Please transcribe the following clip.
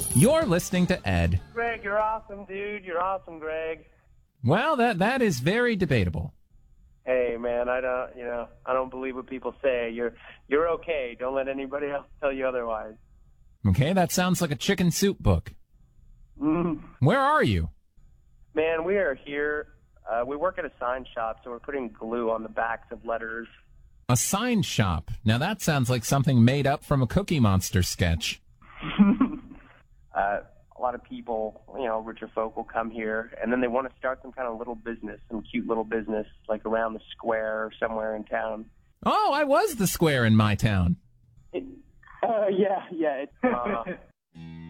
You're listening to Ed. Greg, you're awesome, dude. You're awesome, Greg. Well, that is very debatable. Hey, man, I don't believe what people say. You're okay. Don't let anybody else tell you otherwise. Okay, that sounds like a chicken soup book. Where are you? Man, we are here. We work at a sign shop, so we're putting glue on the backs of letters. A sign shop. Now that sounds like something made up from a Cookie Monster sketch. A lot of people, richer folk will come here, and then they want to start some kind of little business, some cute little business, like around the square or somewhere in town. Oh, I was the square in my town. Yeah.